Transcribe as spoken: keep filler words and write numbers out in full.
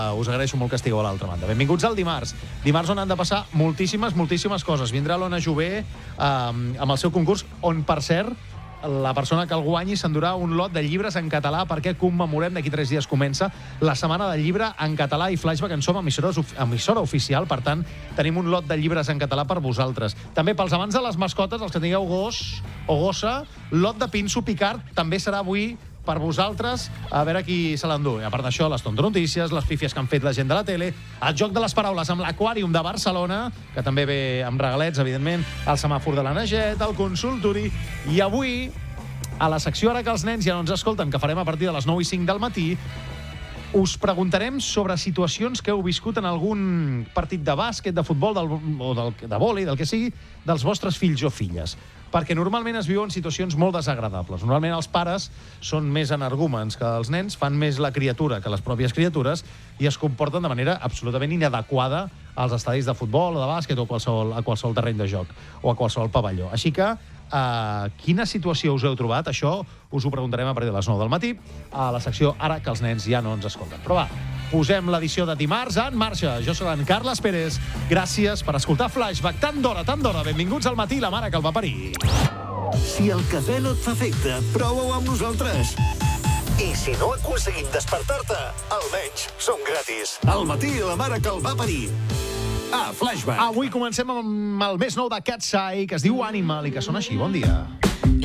Us agraeixo molt que estigueu a l'altra banda. Benvinguts al dimarts. Dimarts on han de passar moltíssimes, moltíssimes coses. Vindrà l'Ona Jové eh, amb el seu concurs, on, per cert, la persona que el guanyi s'endurà un lot de llibres en català perquè commemorem, d'aquí tres dies comença, la setmana del llibre en català i Flashback en som emissora, emissora oficial, per tant, tenim un lot de llibres en català per vosaltres. També pels amants de les mascotes, els que tingueu gos o gossa, lot de Pinso Picard també serà avui per vosaltres, a veure qui se l'endú. A part d'això, les tontonotícies, les pífies que han fet la gent de la tele, el joc de les paraules amb l'Aquàrium de Barcelona, que també ve amb regalets, evidentment, el semàfor de la Neget, el consultori, i avui, a la secció Ara que els nens ja no ens escolten, que farem a partir de les nou i cinc del matí, us preguntarem sobre situacions que heu viscut en algun partit de bàsquet, de futbol del, o del, de vòlei, del que sigui, dels vostres fills o filles. Perquè normalment es viuen situacions molt desagradables. Normalment els pares són més energúmens que els nens, fan més la criatura que les pròpies criatures i es comporten de manera absolutament inadequada als estadis de futbol o de bàsquet o a qualsevol, a qualsevol terreny de joc o a qualsevol pavelló. Així que, Uh, quina situació us heu trobat? Això us ho preguntarem a partir de les nou del matí a la secció Ara que els nens ja no ens escolten. Però va, posem l'edició de dimarts en marxa. Jo soc en Carles Pérez. Gràcies per escoltar Flashback tan d'hora, tan d'hora. Benvinguts al matí, la mare que el va parir. Si el cafè no et fa efecte, prova-ho amb nosaltres. I si no aconseguim despertar-te, almenys som gratis. Al matí, la mare que el va parir. Ah, Flashback. Avui comencem amb el més nou de Cat's Eye, que es diu Animal i que sona així. Bon dia.